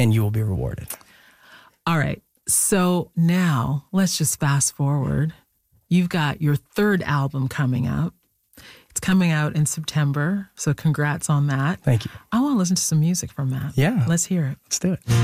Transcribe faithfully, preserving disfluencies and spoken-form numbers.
and you will be rewarded. All right. So now let's just fast forward. You've got your third album coming out. It's coming out in September. So congrats on that. Thank you. I want to listen to some music from that. Yeah. Let's hear it. Let's do it.